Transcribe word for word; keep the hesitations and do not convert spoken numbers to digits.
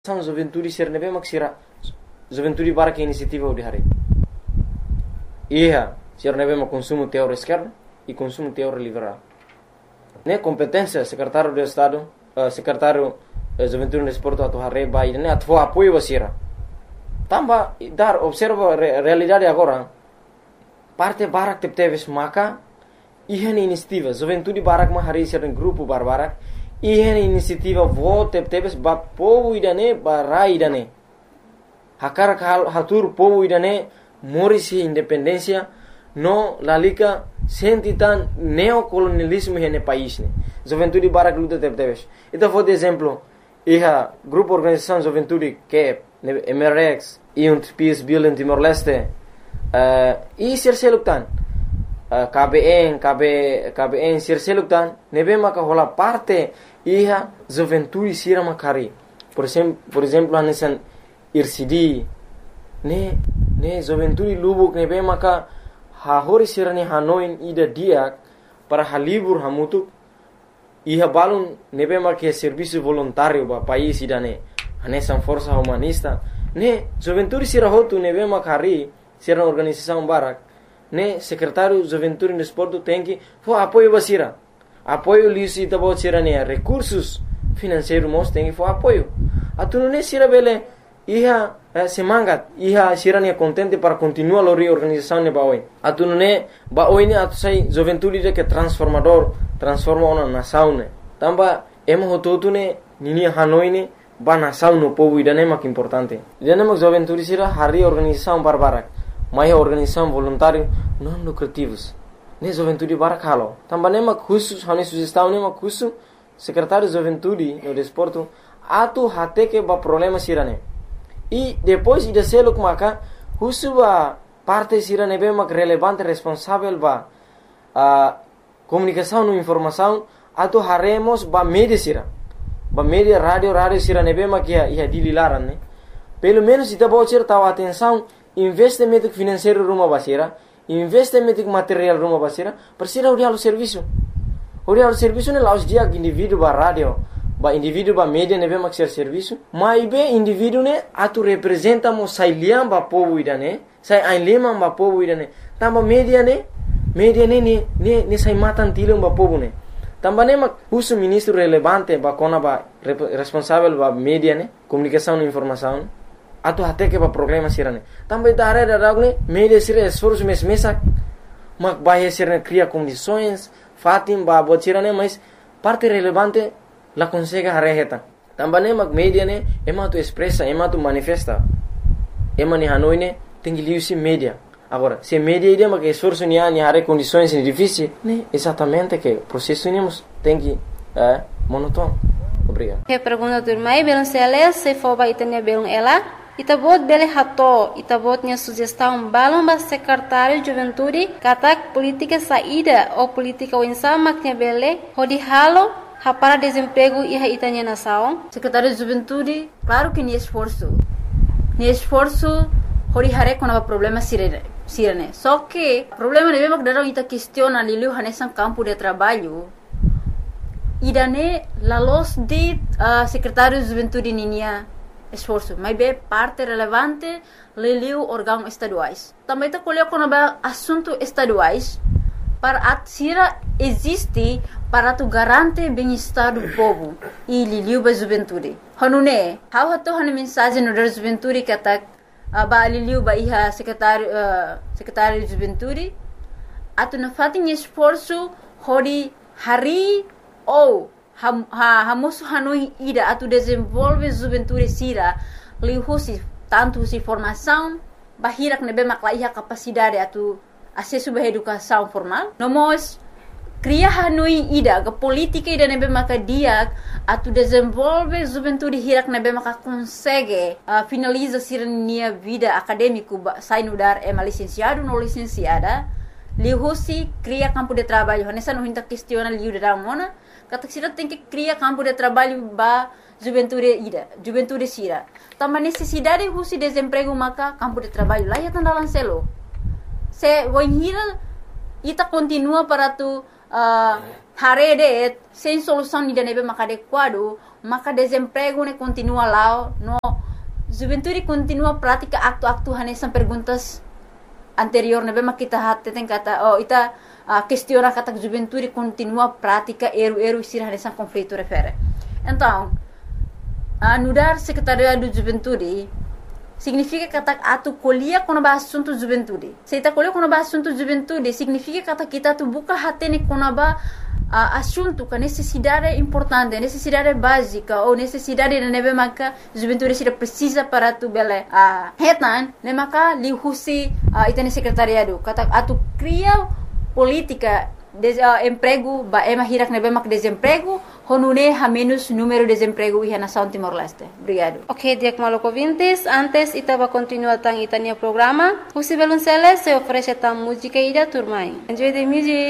São juventude ser nebe maksira juventude para que iniciativa de hari. Iya, ser nebe mak consumo teor esquerda e consumo teor liberal. Ne competência secretário de estado, uh, secretário uh, juventude de esporte atu hari bai ne atu apoio wasira. Tamba dar observa re, realidade agora. Parte barak tep teves maka ihan iniciativa juventude barak ma hari ser um grupo barbarak. Ihan inisiativa vote tep tebes ba povo idane ba rai idane hakar hal hatur povo idane morisi independência no lalika sentitan neocolonialismo hene país ne juventude barak luta tep tebes ita for de exemplo iha grupo organização juventude que M R X e um Peace Building Timor Leste uh, e ser seluktan uh, K B N K B K B N ser seluktan nebe maka hola parte iha juventude sira makari por exemplo por exemplo anesan I R C D ne ne juventude lubuk ne be maka ha hori sira ne hanoin ida dia para halibur hamutuk iha balun ne be maka serviço voluntário ba país ida ne anesan força humanista ne juventude sira hotu ne be makari sira organização barak ne secretário juventude no esporte tem que fo apoio basira apoio lisi tabo sirania recursos financeiros mos tem que for apoio atu não sira bele iha eh, semangat iha sirania contente para continuar a reorganização ne baoi atu não baoi ne atu sai juventude de que transformador transforma uma nação ne tamba emo hototu ne nini hanoi ne ba nação no povo idane mak importante idane mak juventude sira hari organização barbarak mai organização voluntário não lucrativos ne juventude barak halo também mak khusus hani sugestão ne mak khusus secretário de juventude no desporto atu hate que ba problema sirane e depois ida seluk maka khusus ba parte sirane be mak relevante responsável ba a comunicação no informação atu haremos ba media sira ba media radio radio sirane be mak ia ia dililaran ne pelo menos ita bocer tahu atenção investimento financeiro rumah basira investimento material rumah basira persira udah alus serviço udah alus serviço ne laus dia indivíduo ba radio ba indivíduo ba media ne be mak ser serviço mai be indivíduo ne atu representa mo sai liam ba povo idane sai ai lema ba povo idane tamba media ne media ne ne ne, ne sai matan tilum ba povo ne tamba ne mak usu ministro relevante ba kona ba responsável ba media ne comunicação e informação atu hate que ba problema sirane também da área da ragne media sira esforço mes mesak mak bahia sirane cria condições fatim ba botirane mas parte relevante la consegue hareheta também mak media ne ema tu expressa ema tu manifesta ema ni hanoi ne tengi liusi media agora se media ide mak esforço ni ani hare condições difíceis ne exatamente que processo nemos tengi eh, monótono. Obrigado. Que pergunta turma aí belum sele se for ba itania belum ela ita bot bele hato ita botnya sugestão balão ba secretário de juventude katak política saída ou política winsa maknya bele hodi halo para desemprego e itania nação secretário de juventude claro que ni esforço ni esforço hodi hare com o problema sirene sirene só que problema deve mak darão ita questiona lilu hanesan campo de trabalho idane la los de uh, secretário de juventude ninia esforço, mas bem parte relevante leliu órgãos estaduais. Também está colocando assunto estaduais para atsira existe para tu garante bem-estar do povo e leliu ba juventude. Hanune, how hato hane mensagem no da juventude que atak ba leliu ba iha secretário uh, secretário de juventude atu na fatin esforço hori hari ou ha ha hamusu hanoi ida atu desenvolve juventude sira lihusi tanto si formação bahirak nebe maklaiha capacidade atu acesso ba educação formal nomos cria hanoi ida ga política ida nebe makadia atu desenvolve juventude hirak nebe maka consegue uh, finaliza sira nia vida acadêmico sai no dar é licenciado no licenciada lihusi cria campo de trabalho nessa não hinta questiona liu da mona kata sira tem que criar campo de trabalho ba juventude ida juventude sira tama necessidade husi desemprego maka campo de trabalho lá ya tandalan selo se wanhira ita continua para tu uh, harede sem solução de nebe maka adequado, maka desemprego ne continua lá, no juventude continua prática acto-acto hanesan perguntas anterior nebe maka kita hatte ten kata oh ita uh, questiona kata juventude continua prática eru-eru isir hanesan conflito refere. Então, uh, nudar secretariado do juventude significa kata atu colhia quando ba assunto juventude. Se ita colhia quando ba assunto juventude, significa kata kita tu buka hati ne quando ba uh, assunto que necessidade importante, necessidade básica ou necessidade de nebe maka juventude sira precisa para tu bele a uh, hetan ne maka li husi uh, ita ne secretariado kata atu cria política de uh, emprego ba ema hirak nebe mak desemprego honune ha menos número de desemprego e na São Timor-Leste. Obrigado. Ok, Diak Maloko ouvintes, antes itava continuar tang itania programa, o Sibelunceles se oferece tam música ida turmai. Enjoy the music.